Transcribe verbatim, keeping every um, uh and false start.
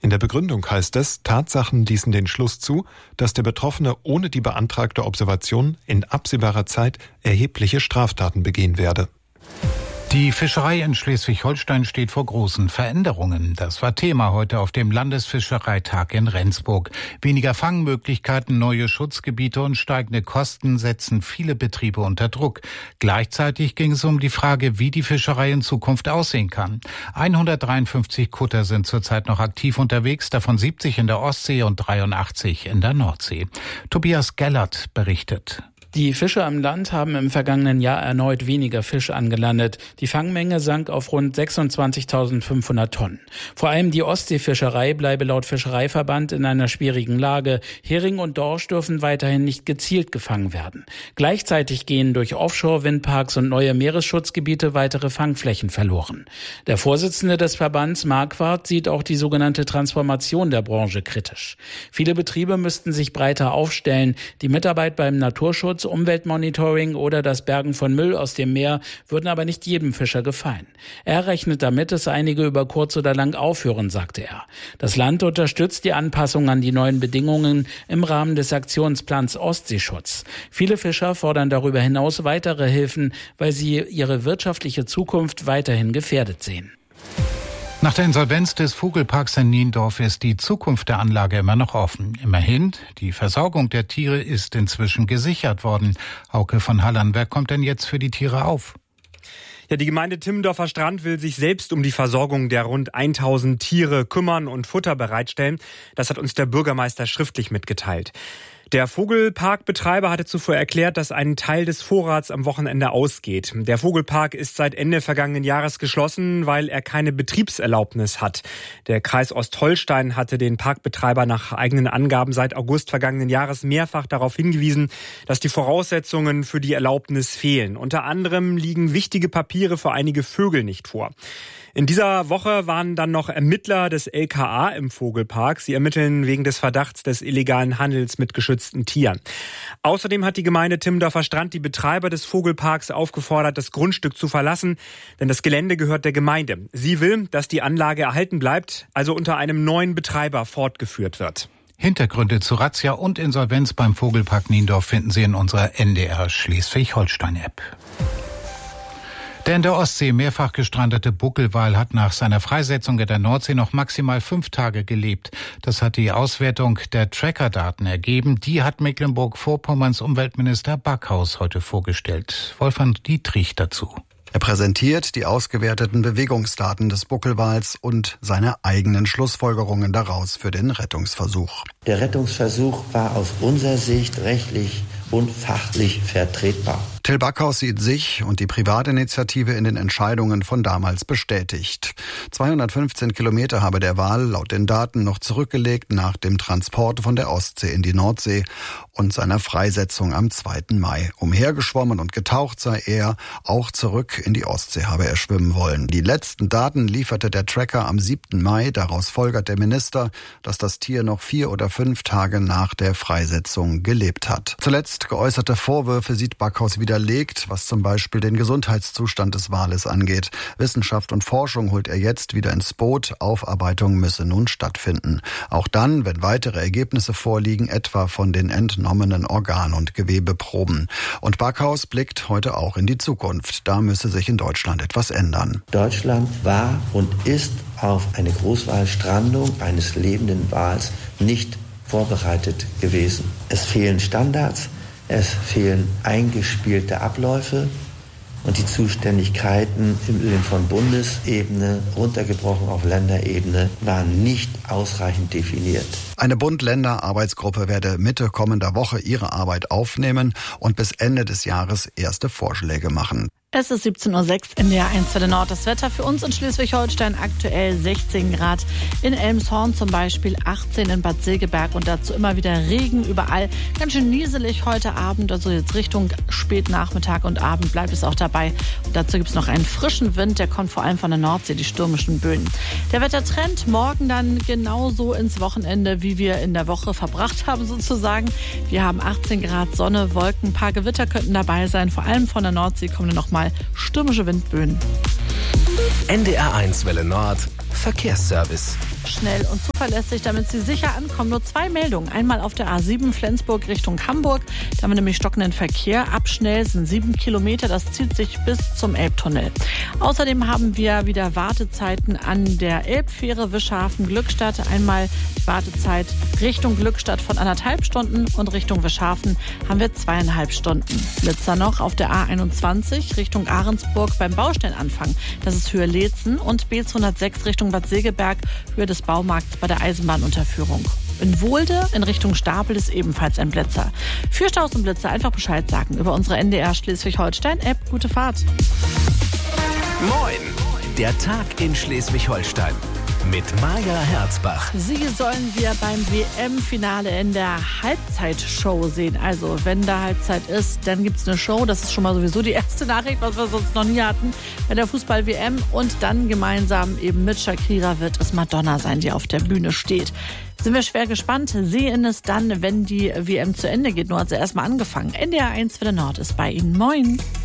In der Begründung heißt es, Tatsachen ließen den Schluss zu, dass der Betroffene ohne die beantragte Observation in absehbarer Zeit erhebliche Straftaten begehen werde. Die Fischerei in Schleswig-Holstein steht vor großen Veränderungen. Das war Thema heute auf dem Landesfischereitag in Rendsburg. Weniger Fangmöglichkeiten, neue Schutzgebiete und steigende Kosten setzen viele Betriebe unter Druck. Gleichzeitig ging es um die Frage, wie die Fischerei in Zukunft aussehen kann. hundertdreiundfünfzig Kutter sind zurzeit noch aktiv unterwegs, davon siebzig in der Ostsee und dreiundachtzig in der Nordsee. Tobias Gellert berichtet. Die Fischer am Land haben im vergangenen Jahr erneut weniger Fisch angelandet. Die Fangmenge sank auf rund sechsundzwanzigtausendfünfhundert Tonnen. Vor allem die Ostseefischerei bleibe laut Fischereiverband in einer schwierigen Lage. Hering und Dorsch dürfen weiterhin nicht gezielt gefangen werden. Gleichzeitig gehen durch Offshore-Windparks und neue Meeresschutzgebiete weitere Fangflächen verloren. Der Vorsitzende des Verbands, Marquardt, sieht auch die sogenannte Transformation der Branche kritisch. Viele Betriebe müssten sich breiter aufstellen. Die Mitarbeit beim Naturschutz, Umweltmonitoring oder das Bergen von Müll aus dem Meer würden aber nicht jedem Fischer gefallen. Er rechnet damit, dass einige über kurz oder lang aufhören, sagte er. Das Land unterstützt die Anpassung an die neuen Bedingungen im Rahmen des Aktionsplans Ostseeschutz. Viele Fischer fordern darüber hinaus weitere Hilfen, weil sie ihre wirtschaftliche Zukunft weiterhin gefährdet sehen. Nach der Insolvenz des Vogelparks in Niendorf ist die Zukunft der Anlage immer noch offen. Immerhin, die Versorgung der Tiere ist inzwischen gesichert worden. Hauke von Hallern, wer kommt denn jetzt für die Tiere auf? Ja, die Gemeinde Timmendorfer Strand will sich selbst um die Versorgung der rund tausend Tiere kümmern und Futter bereitstellen. Das hat uns der Bürgermeister schriftlich mitgeteilt. Der Vogelparkbetreiber hatte zuvor erklärt, dass ein Teil des Vorrats am Wochenende ausgeht. Der Vogelpark ist seit Ende vergangenen Jahres geschlossen, weil er keine Betriebserlaubnis hat. Der Kreis Ostholstein hatte den Parkbetreiber nach eigenen Angaben seit August vergangenen Jahres mehrfach darauf hingewiesen, dass die Voraussetzungen für die Erlaubnis fehlen. Unter anderem liegen wichtige Papiere für einige Vögel nicht vor. In dieser Woche waren dann noch Ermittler des L K A im Vogelpark. Sie ermitteln wegen des Verdachts des illegalen Handels mit geschützten Tieren. Außerdem hat die Gemeinde Timmendorfer Strand die Betreiber des Vogelparks aufgefordert, das Grundstück zu verlassen, denn das Gelände gehört der Gemeinde. Sie will, dass die Anlage erhalten bleibt, also unter einem neuen Betreiber fortgeführt wird. Hintergründe zu Razzia und Insolvenz beim Vogelpark Niendorf finden Sie in unserer N D R Schleswig-Holstein-App. Der in der Ostsee mehrfach gestrandete Buckelwal hat nach seiner Freisetzung in der Nordsee noch maximal fünf Tage gelebt. Das hat die Auswertung der Tracker-Daten ergeben. Die hat Mecklenburg-Vorpommerns Umweltminister Backhaus heute vorgestellt. Wolfgang Dietrich dazu. Er präsentiert die ausgewerteten Bewegungsdaten des Buckelwals und seine eigenen Schlussfolgerungen daraus für den Rettungsversuch. Der Rettungsversuch war aus unserer Sicht rechtlich und fachlich vertretbar. Till Backhaus sieht sich und die Privatinitiative in den Entscheidungen von damals bestätigt. zweihundertfünfzehn Kilometer habe der Wal laut den Daten noch zurückgelegt nach dem Transport von der Ostsee in die Nordsee und seiner Freisetzung am zweiten Mai. Umhergeschwommen und getaucht sei er, auch zurück in die Ostsee habe er schwimmen wollen. Die letzten Daten lieferte der Tracker am siebten Mai. Daraus folgert der Minister, dass das Tier noch vier oder fünf Tage nach der Freisetzung gelebt hat. Zuletzt geäußerte Vorwürfe sieht Backhaus widerlegt, was zum Beispiel den Gesundheitszustand des Wales angeht. Wissenschaft und Forschung holt er jetzt wieder ins Boot. Aufarbeitung müsse nun stattfinden. Auch dann, wenn weitere Ergebnisse vorliegen, etwa von den entnommenen Organ- und Gewebeproben. Und Backhaus blickt heute auch in die Zukunft. Da müsse sich in Deutschland etwas ändern. Deutschland war und ist auf eine Großwalstrandung eines lebenden Wals nicht vorbereitet gewesen. Es fehlen Standards. Es fehlen eingespielte Abläufe und die Zuständigkeiten im Übrigen von Bundesebene runtergebrochen auf Länderebene waren nicht ausreichend definiert. Eine Bund-Länder-Arbeitsgruppe werde Mitte kommender Woche ihre Arbeit aufnehmen und bis Ende des Jahres erste Vorschläge machen. Es ist siebzehn Uhr sechs in der eins Welle Nord. Das Wetter für uns in Schleswig-Holstein aktuell sechzehn Grad. In Elmshorn zum Beispiel achtzehn in Bad Segeberg und dazu immer wieder Regen überall. Ganz schön nieselig heute Abend, also jetzt Richtung Spätnachmittag und Abend bleibt es auch dabei. Und dazu gibt es noch einen frischen Wind, der kommt vor allem von der Nordsee, die stürmischen Böen. Der Wettertrend morgen dann genauso ins Wochenende, wie wir in der Woche verbracht haben sozusagen. Wir haben achtzehn Grad Sonne, Wolken, ein paar Gewitter könnten dabei sein. Vor allem von der Nordsee kommen dann noch mal stürmische Windböen. N D R eins Welle Nord Verkehrsservice. schnell und zuverlässig, damit Sie sicher ankommen. Nur zwei Meldungen. Einmal auf der A sieben Flensburg Richtung Hamburg. Da haben wir nämlich stockenden Verkehr. Abschnell sind sieben Kilometer. Das zieht sich bis zum Elbtunnel. Außerdem haben wir wieder Wartezeiten an der Elbfähre Wischhafen-Glückstadt. Einmal Wartezeit Richtung Glückstadt von anderthalb Stunden und Richtung Wischhafen haben wir zweieinhalb Stunden. Blitzer noch auf der A einundzwanzig Richtung Ahrensburg beim Baustellenanfang. Das ist Höhe Leetzen und B zweihundertsechs Richtung Bad Segeberg, Höhe des Baumarkts bei der Eisenbahnunterführung. In Wohlde in Richtung Stapel ist ebenfalls ein Blitzer. Für Staus und Blitzer einfach Bescheid sagen über unsere N D R Schleswig-Holstein-App. Gute Fahrt. Moin, der Tag in Schleswig-Holstein mit Maja Herzbach. Sie sollen wir beim W M-Finale in der Halbzeitshow sehen. Also, wenn da Halbzeit ist, dann gibt es eine Show. Das ist schon mal sowieso die erste Nachricht, was wir sonst noch nie hatten bei der Fußball-W M. Und dann gemeinsam eben mit Shakira wird es Madonna sein, die auf der Bühne steht. Sind wir schwer gespannt, sehen es dann, wenn die W M zu Ende geht. Nur hat sie erstmal angefangen. N D R eins für den Nord ist bei Ihnen. Moin.